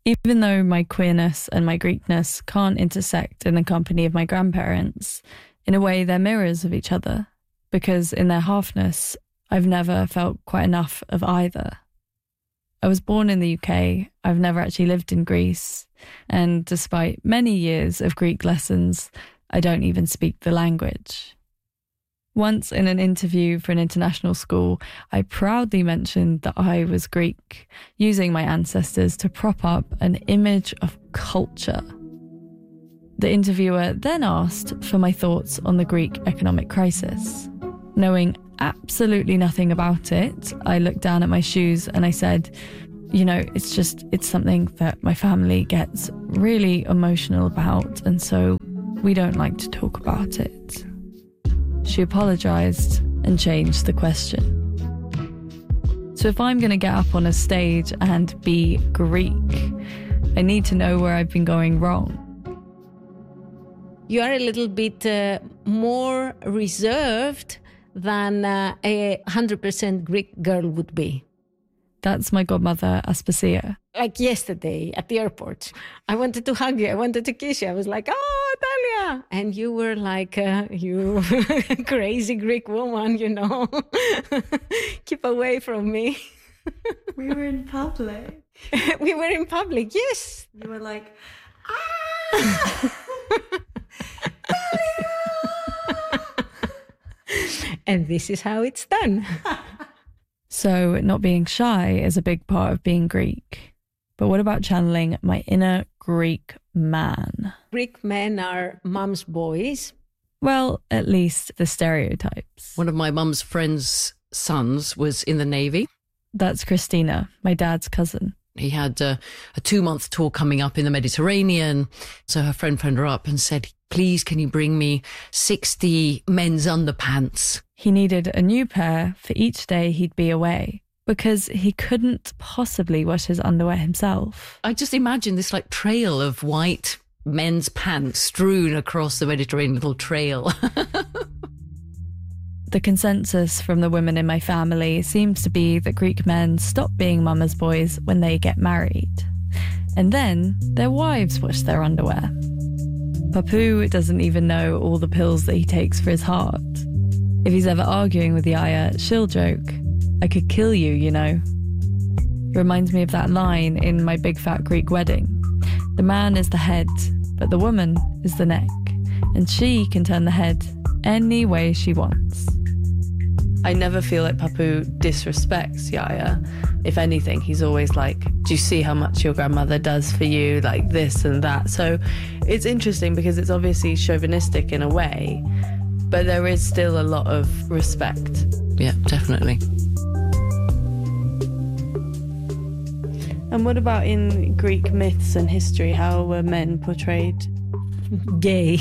Even though my queerness and my Greekness can't intersect in the company of my grandparents, in a way they're mirrors of each other, because in their halfness, I've never felt quite enough of either. I was born in the UK, I've never actually lived in Greece, and despite many years of Greek lessons, I don't even speak the language. Once in an interview for an international school, I proudly mentioned that I was Greek, using my ancestors to prop up an image of culture. The interviewer then asked for my thoughts on the Greek economic crisis. Knowing absolutely nothing about it, I looked down at my shoes and I said, it's something that my family gets really emotional about, and so we don't like to talk about it. She apologised and changed the question. So if I'm going to get up on a stage and be Greek, I need to know where I've been going wrong. You are a little bit more reserved than a 100% Greek girl would be. That's my godmother, Aspasia. Like yesterday at the airport, I wanted to hug you. I wanted to kiss you. I was like, oh, Talia. And you were like, you crazy Greek woman, keep away from me. We were in public. We were in public, yes. You were like, ah! And this is how it's done. So not being shy is a big part of being Greek. But what about channeling my inner Greek man? Greek men are mum's boys. Well, at least the stereotypes. One of my mum's friend's sons was in the Navy. That's Christina, my dad's cousin. He had a 2-month tour coming up in the Mediterranean. So her friend phoned her up and said, please, can you bring me 60 men's underpants? He needed a new pair for each day he'd be away because he couldn't possibly wash his underwear himself. I just imagine this trail of white men's pants strewn across the Mediterranean, little trail. The consensus from the women in my family seems to be that Greek men stop being mama's boys when they get married. And then their wives wash their underwear. Papu doesn't even know all the pills that he takes for his heart. If he's ever arguing with Yaya, she'll joke, I could kill you, It reminds me of that line in My Big Fat Greek Wedding. The man is the head, but the woman is the neck, and she can turn the head any way she wants. I never feel like Papu disrespects Yaya. If anything, he's always like, do you see how much your grandmother does for you? Like this and that. So it's interesting because it's obviously chauvinistic in a way, but there is still a lot of respect. Yeah, definitely. And what about in Greek myths and history? How were men portrayed? Gay.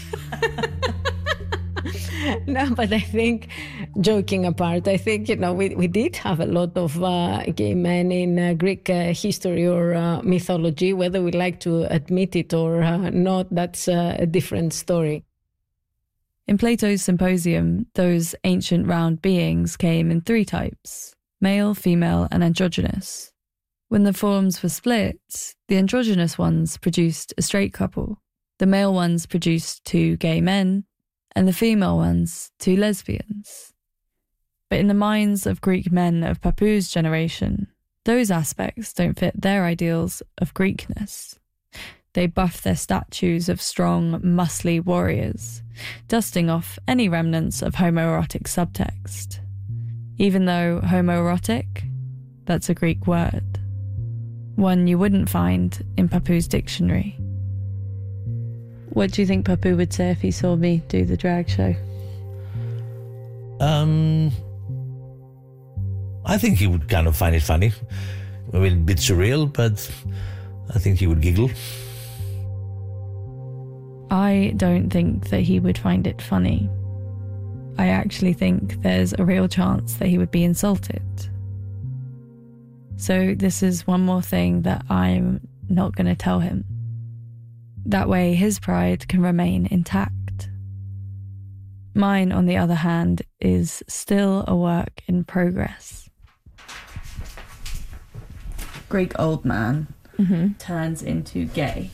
No, but I think, joking apart, I think, we did have a lot of gay men in Greek history or mythology. Whether we like to admit it or not, that's a different story. In Plato's Symposium, those ancient round beings came in 3 types, male, female, and androgynous. When the forms were split, the androgynous ones produced a straight couple, the male ones produced 2 gay men, and the female ones 2 lesbians. But in the minds of Greek men of Papu's generation, those aspects don't fit their ideals of Greekness. They buff their statues of strong, muscly warriors, dusting off any remnants of homoerotic subtext. Even though homoerotic, that's a Greek word. One you wouldn't find in Papu's dictionary. What do you think Papu would say if he saw me do the drag show? I think he would kind of find it funny. I mean, a bit surreal, but I think he would giggle. I don't think that he would find it funny. I actually think there's a real chance that he would be insulted. So this is one more thing that I'm not going to tell him. That way his pride can remain intact. Mine, on the other hand, is still a work in progress. Greek old man, turns into gay.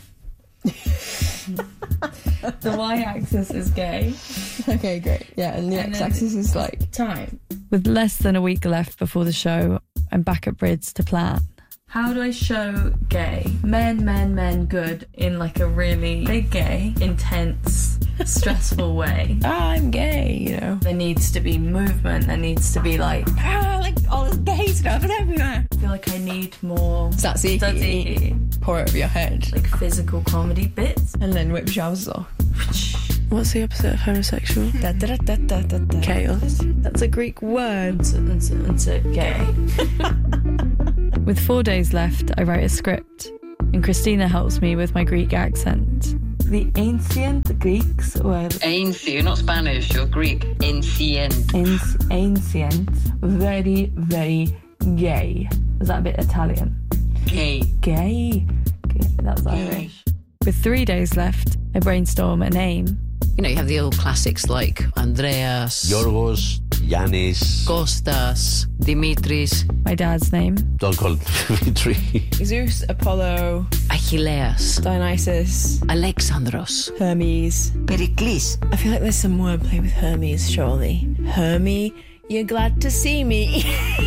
The y-axis is gay. Okay, great. Yeah, and the x-axis is like time. With less than a week left before the show, I'm back at Brids to plan. How do I show gay? Men, good in like a really big gay, intense, stressful way. I'm gay, you know. There needs to be movement. There needs to be like all this gay stuff is everywhere. I feel like I need more Tzatziki. Pour it over your head. like physical comedy bits. And then whip trousers off. What's the opposite of homosexual? Chaos. That's a Greek word. Into gay. With 4 days left, I write a script, and Christina helps me with my Greek accent. The ancient Greeks were... Ancient, not Spanish, you're Greek. Ancient. Ancient, very, very gay. Is that a bit Italian? Gay. Gay? That's Irish. With 3 days left, I brainstorm a name. You know, you have the old classics like Andreas, Yorgos, Yannis. Kostas, Dimitris, My dad's name. Don't call it Dimitri. Zeus, Apollo, Achilles, Dionysus, Alexandros. Hermes, Pericles. I feel like there's some wordplay with Hermes, surely. Hermie, you're glad to see me.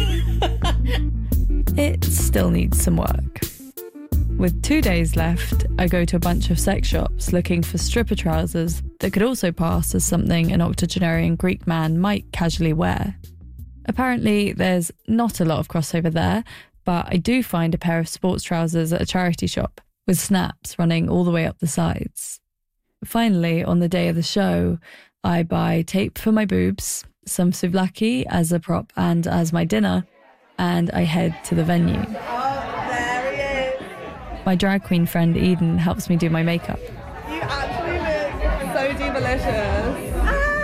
It still needs some work. With 2 days left, I go to a bunch of sex shops looking for stripper trousers that could also pass as something an octogenarian Greek man might casually wear. Apparently, there's not a lot of crossover there, but I do find a pair of sports trousers at a charity shop with snaps running all the way up the sides. Finally, on the day of the show, I buy tape for my boobs, some souvlaki as a prop and as my dinner, and I head to the venue. My drag queen friend Eden helps me do my makeup. You actually look so delicious.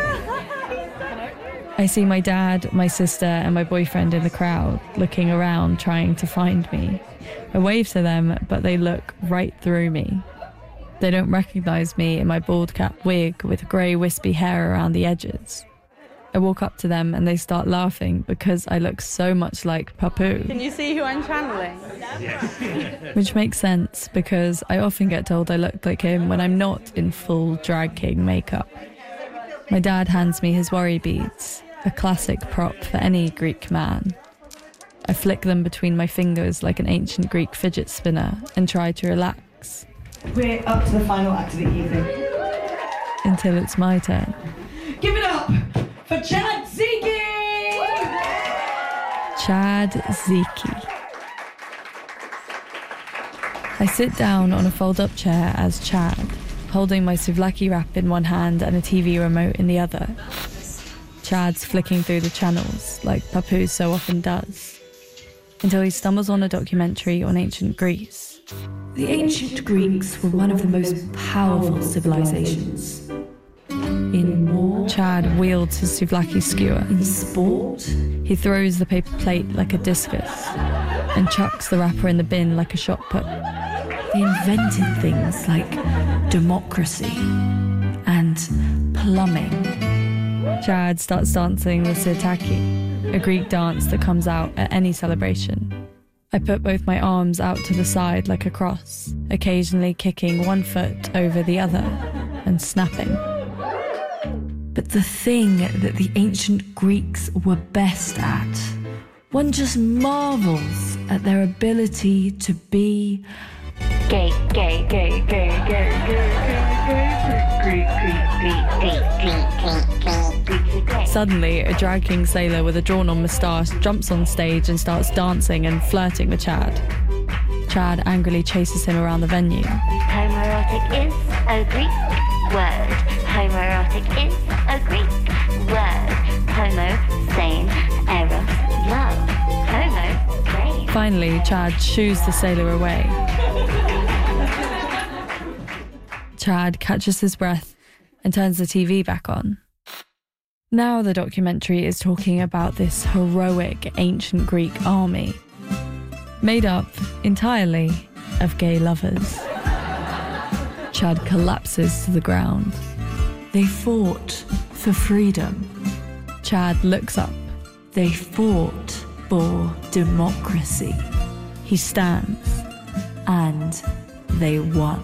I see my dad, my sister, and my boyfriend in the crowd, looking around, trying to find me. I wave to them, but they look right through me. They don't recognize me in my bald cap wig with grey wispy hair around the edges. I walk up to them and they start laughing because I look so much like Papu. Can you see who I'm channeling? Which makes sense because I often get told I look like him when I'm not in full drag king makeup. My dad hands me his worry beads, a classic prop for any Greek man. I flick them between my fingers like an ancient Greek fidget spinner and try to relax. We're up to the final act of the evening. Until it's my turn. Give it up for Tzatziki! Tzatziki. I sit down on a fold-up chair as Chad, holding my souvlaki wrap in one hand and a TV remote in the other. Chad's flicking through the channels, like Papu so often does, until he stumbles on a documentary on ancient Greece. The ancient Greeks were one of the most powerful civilizations. In war, Chad wields his souvlaki skewer. in sport, He throws the paper plate like a discus and chucks the wrapper in the bin like a shot put. they invented things like democracy and plumbing. Chad starts dancing the sirtaki, a Greek dance that comes out at any celebration. I put both my arms out to the side like a cross, occasionally kicking one foot over the other and snapping. But the thing that the ancient Greeks were best at, one just marvels at their ability to be Gay, gay, gay, gay, gay, gay. Suddenly, a drag king sailor with a drawn-on moustache jumps on stage and starts dancing and flirting with Chad. Chad angrily chases him around the venue. Homoerotic is a Greek word. Homoerotic is a Greek word. Homo, same, eros, love. Homo, same. Finally, Chad shoos the sailor away. Chad catches his breath and turns the TV back on. Now the documentary is talking about this heroic ancient Greek army, made up entirely of gay lovers. Chad collapses to the ground. they fought for freedom. Chad looks up. They fought for democracy. He stands, and they won.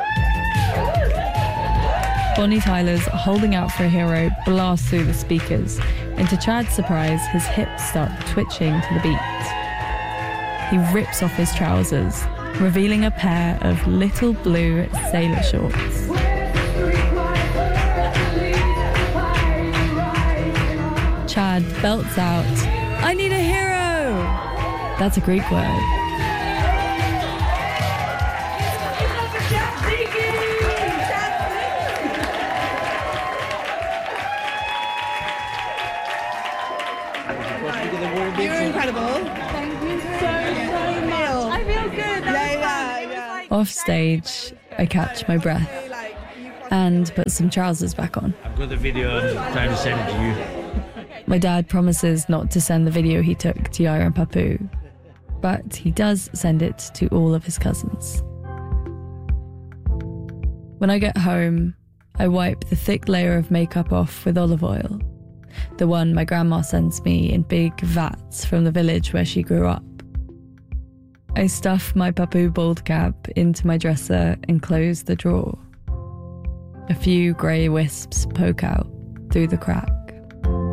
Bonnie Tyler's Holding Out for a Hero blasts through the speakers, and to Chad's surprise, his hips start twitching to the beat. He rips off his trousers, revealing a pair of little blue sailor shorts. Chad belts out, "I need a hero!" That's a Greek word. You're incredible. Thank you so much. I feel good. Yeah. Off stage, I catch my breath and put some trousers back on. I've got the video and I'm trying to send it to you. My dad promises not to send the video he took to Yaya and Papu, but he does send it to all of his cousins. When I get home, I wipe the thick layer of makeup off with olive oil, the one my grandma sends me in big vats from the village where she grew up. I stuff my Papu bald cap into my dresser and close the drawer. A few grey wisps poke out through the crack.